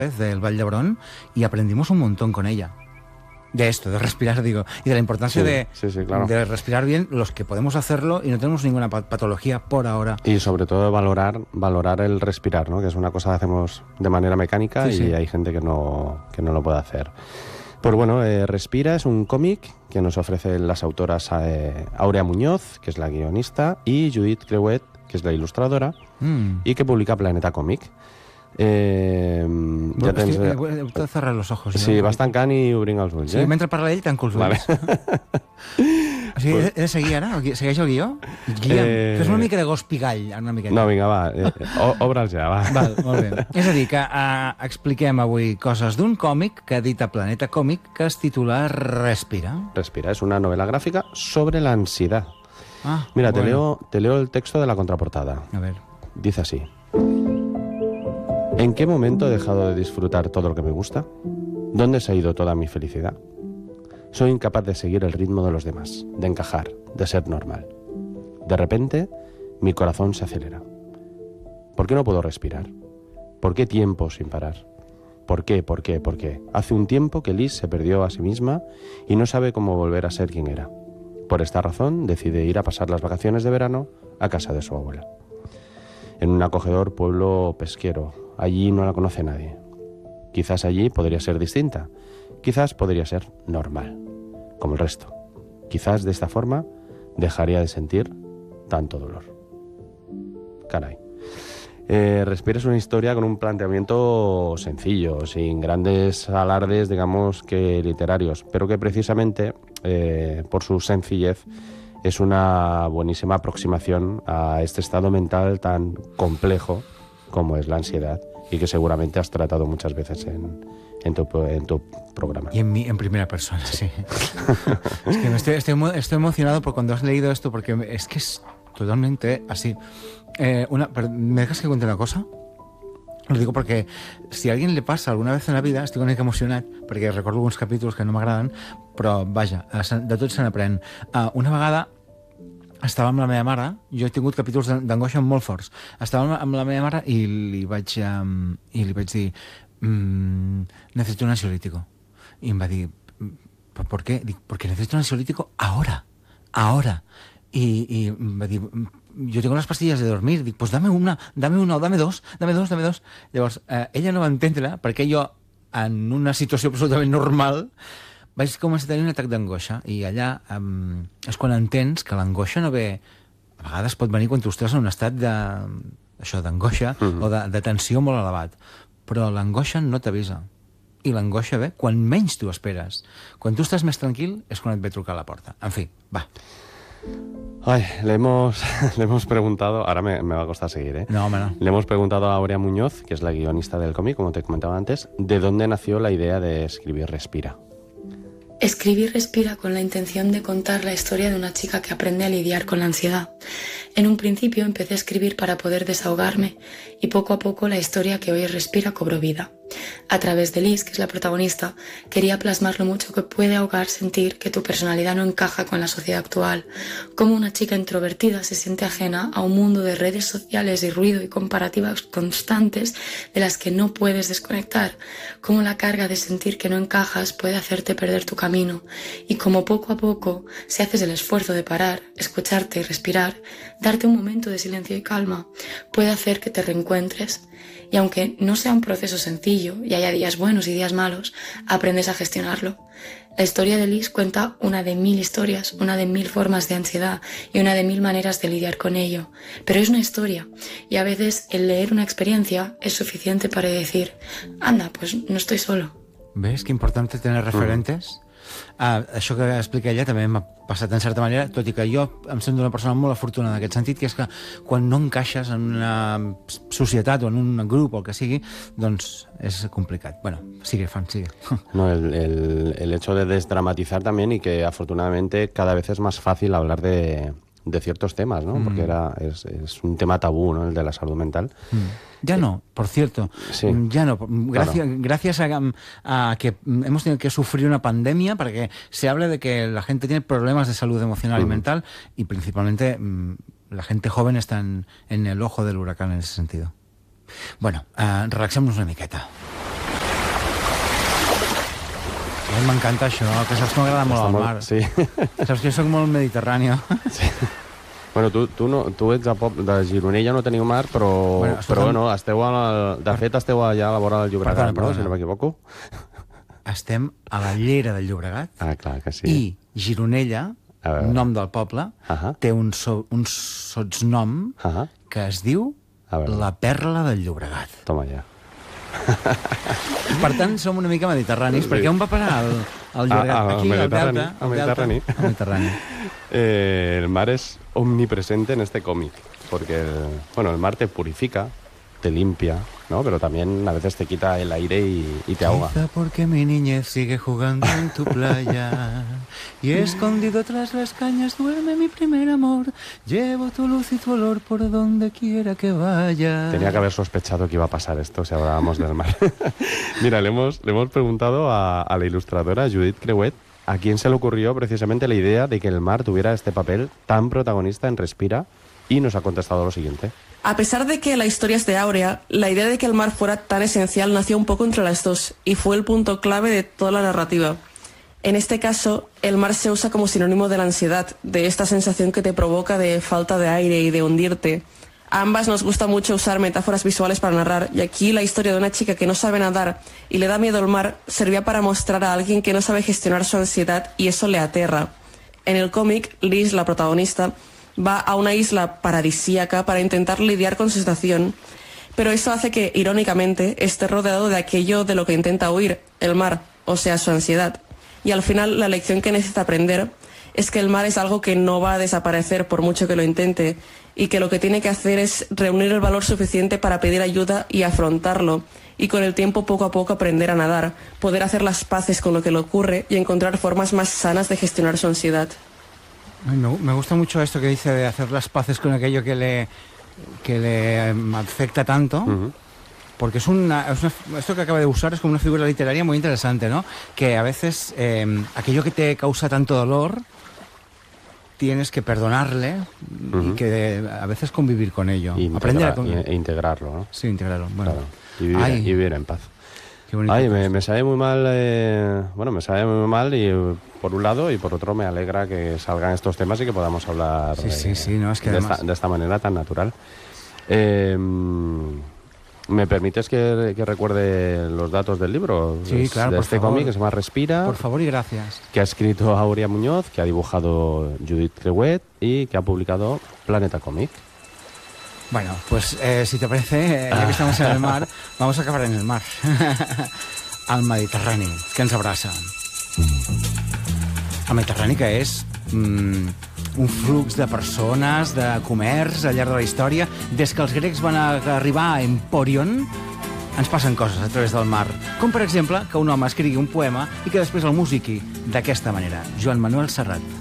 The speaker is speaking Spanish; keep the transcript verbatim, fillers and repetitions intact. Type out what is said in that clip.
del Vall d'Hebron y aprendimos un montón con ella. De esto, de respirar, digo, y de la importancia Sí, de, sí, sí, claro. de respirar bien, los que podemos hacerlo y no tenemos ninguna pat- patología por ahora. Y sobre todo valorar valorar el respirar, ¿no? Que es una cosa que hacemos de manera mecánica Sí, y sí. hay gente que no, que no lo puede hacer. Pues bueno, eh, Respira es un cómic que nos ofrecen las autoras eh, Aurea Muñoz, que es la guionista, y Judith Creuet, que es la ilustradora, Mm. y que publica Planeta Còmic. Eh, Bueno, ja tens... estic, eh, he de cerrar los ojos. Sí, jo. vas tancant i obrint els ulls, Sí, eh? mentre parla ell, tanco els ulls. Vale. O sigui, he, he de seguir ara? El gui- Segueix el guió? Guillem, Eh, fes una mica de gos pigall, una miqueta. No, vinga, va, eh, o- obre'ls ja, va. Val, molt bé. És a dir, que uh, expliquem avui coses d'un còmic que edita Planeta Còmic que es titula Respira. Respira es una novela gráfica sobre la ansiedad. Ah, Mira, te, bueno. leo, te leo el texto de la contraportada. A ver. Dice así. ¿En qué momento he dejado de disfrutar todo lo que me gusta? ¿Dónde se ha ido toda mi felicidad? Soy incapaz de seguir el ritmo de los demás, de encajar, de ser normal. De repente, mi corazón se acelera. ¿Por qué no puedo respirar? ¿Por qué tiempo sin parar? ¿Por qué? ¿Por qué? ¿Por qué? Hace un tiempo que Liz se perdió a sí misma y no sabe cómo volver a ser quien era. Por esta razón, decide ir a pasar las vacaciones de verano a casa de su abuela. En un acogedor pueblo pesquero. Allí no la conoce nadie. Quizás allí podría ser distinta. Quizás podría ser normal, como el resto. Quizás de esta forma dejaría de sentir tanto dolor. Caray. Eh, Respira es una historia con un planteamiento sencillo, sin grandes alardes, digamos, que literarios, pero que precisamente, eh, por su sencillez, es una buenísima aproximación a este estado mental tan complejo como es la ansiedad y que seguramente has tratado muchas veces en, en, tu, en tu programa. Y en, mi, en primera persona, sí. Es que me estoy, estoy, emo- estoy emocionado por cuando has leído esto, porque me- es que es totalmente así. Eh, una, pero, ¿me dejas que cuente una cosa? Lo digo perquè si a alguien le passa alguna vez en la vida, estic una mica emocionat, perquè recordo alguns capítols que no m'agraden, però vaja, eh, se- de tot se n'aprèn. Uh, una vegada estava amb la meva mare, jo he tingut capítols d'an- d'angoixa molt forts, estava amb- amb la meva mare i li vaig, um, i li vaig dir mm, necesito un ansiolítico. I em va dir, ¿por por qué? Dic, porque necesito un ansiolítico ahora, ahora. Y, y em va dir, yo tengo unas pastillas de dormir. Dic, pues dame una, dame una, o dame dos, dame dos, dame dos. Llavors, eh, ella no va entendre perquè jo, en una situació absolutament normal, vaig començar a tenir un atac d'angoixa. I allà um, és quan entens que l'angoixa no ve... A vegades pot venir quan tu estàs en un estat de, això d'angoixa Mhm. o de, de tensió molt elevat. Però l'angoixa no t'avisa. I l'angoixa ve quan menys t'ho esperes. Quan tu estàs més tranquil és quan et ve a trucar a la porta. En fi, va. Ay, le hemos, le hemos preguntado, ahora me, me va a costar seguir, ¿eh? No, home, no. Le hemos preguntado a Aurea Muñoz, que es la guionista del cómic, como te comentaba antes, de dónde nació la idea de escribir Respira. Escribí Respira con la intención de contar la historia de una chica que aprende a lidiar con la ansiedad. En un principio empecé a escribir para poder desahogarme y poco a poco la historia que hoy es Respira cobró vida. A través de Liz, que es la protagonista, quería plasmar lo mucho que puede ahogar sentir que tu personalidad no encaja con la sociedad actual, cómo una chica introvertida se siente ajena a un mundo de redes sociales y ruido y comparativas constantes de las que no puedes desconectar, cómo la carga de sentir que no encajas puede hacerte perder tu camino y cómo poco a poco, si haces el esfuerzo de parar, escucharte y respirar, darte un momento de silencio y calma, puede hacer que te reencuentres. Y aunque no sea un proceso sencillo y haya días buenos y días malos, aprendes a gestionarlo. La historia de Liz cuenta una de mil historias, una de mil formas de ansiedad y una de mil maneras de lidiar con ello. Pero es una historia y a veces el leer una experiencia es suficiente para decir, anda, pues no estoy solo. ¿Ves que importante tener referentes? Ah, això que explica ella també m'ha passat en certa manera, tot i que jo em sento una persona molt afortunada en aquest sentit, que és que quan no encaixes en una societat o en un grup o el que sigui, doncs és complicat. Bueno, sigue, fan, sigue. No, el, el, el hecho de desdramatizar también y que afortunadamente cada vez es más fácil hablar de, de ciertos temas, ¿no? Mm. Porque era, es, es un tema tabú, ¿no? El de la salud mental. Mm. Ya no, por cierto, sí. ya no. Gracias, Claro. gracias a, a que hemos tenido que sufrir una pandemia para que se hable de que la gente tiene problemas de salud emocional Mm. y mental y principalmente mm, la gente joven está en, en el ojo del huracán en ese sentido. Bueno, uh, relaxem-nos una miqueta. Ai, m'encanta això, que saps que m'agrada molt Està el molt- mar. sí. Saps que jo soc molt mediterrani. Sí. Bueno, tu, tu, no, tu ets a pop, de Gironella, no teniu mar, però, Bueno, bueno, escolta'm- però bueno, esteu al, de fet esteu allà a la vora del Llobregat, Perdona, no? perdona. Si no m'equivoco. Estem a la llera del Llobregat Ah, clar que sí. i Gironella, A veure. nom del poble, Ahà. té un, so, un sotsnom Ahà. que es diu A veure. la perla del Llobregat. Toma ja. Per tant, som una mica mediterranis, Sí. perquè on va parar el, el Llobregat? Ah, ah, al Aquí, al Mediterrani, Delta. al Mediterrani. Al Mediterrani. Eh, el mar es omnipresente en este cómic, porque el, bueno, el mar te purifica, te limpia, ¿no? Pero también a veces te quita el aire y, y te ahoga. Quizá porque mi niñez sigue jugando en tu playa y escondido tras las cañas duerme mi primer amor. Llevo tu luz y tu olor por donde quiera que vaya. Tenía que haber sospechado que iba a pasar esto si hablábamos del mar. Mira, le hemos, le hemos preguntado a, a la ilustradora Judith Creuet a quién se le ocurrió precisamente la idea de que el mar tuviera este papel tan protagonista en Respira, y nos ha contestado lo siguiente. A pesar de que la historia es de Áurea, la idea de que el mar fuera tan esencial nació un poco entre las dos y fue el punto clave de toda la narrativa. En este caso, el mar se usa como sinónimo de la ansiedad, de esta sensación que te provoca de falta de aire y de hundirte. A ambas nos gusta mucho usar metáforas visuales para narrar, y aquí la historia de una chica que no sabe nadar y le da miedo al mar servía para mostrar a alguien que no sabe gestionar su ansiedad y eso le aterra. En el cómic, Liz, la protagonista, va a una isla paradisíaca para intentar lidiar con su situación, pero eso hace que, irónicamente, esté rodeado de aquello de lo que intenta huir, el mar, o sea, su ansiedad. Y al final, la lección que necesita aprender es que el mar es algo que no va a desaparecer por mucho que lo intente, y que lo que tiene que hacer es reunir el valor suficiente para pedir ayuda y afrontarlo, y con el tiempo poco a poco aprender a nadar, poder hacer las paces con lo que le ocurre y encontrar formas más sanas de gestionar su ansiedad. Ay, me, me gusta mucho esto que dice de hacer las paces con aquello que le, que le em, afecta tanto. Uh-huh. Porque es una, es una- esto que acaba de usar es como una figura literaria muy interesante, ¿no? Que a veces eh, aquello que te causa tanto dolor tienes que perdonarle y Ujú. que a veces convivir con ello. Y Aprender a integra- convivir. e integrarlo, ¿no? Sí, integrarlo. Bueno, Claro. Y vivir, Ay. y vivir en paz. qué bonito. Ay, me, me sabe muy mal, eh, bueno, me sabe muy mal y eh, por un lado y por otro me alegra que salgan estos temas y que podamos hablar Sí, sí, eh, sí, no, es que de, además- esta, de esta manera tan natural. Eh, ¿Me permites que, que recuerde los datos del libro? Sí, Es claro, de por este favor. cómic que se llama Respira, Por favor y gracias. que ha escrito Aurea Muñoz, que ha dibujado Judith Creuet y que ha publicado Planeta Cómic. Bueno, pues eh, si te parece, eh, ya que estamos en el mar, vamos a acabar en el mar. Al Mediterrani, que ens abraça. El Mediterrani, que és mm, un flux de persones, de comerç al llarg de la història. Des que els grecs van a- arribar a Emporion, ens passen coses a través del mar. Com, per exemple, que un home escrigui un poema i que després el musiqui d'aquesta manera. Joan Manuel Serrat.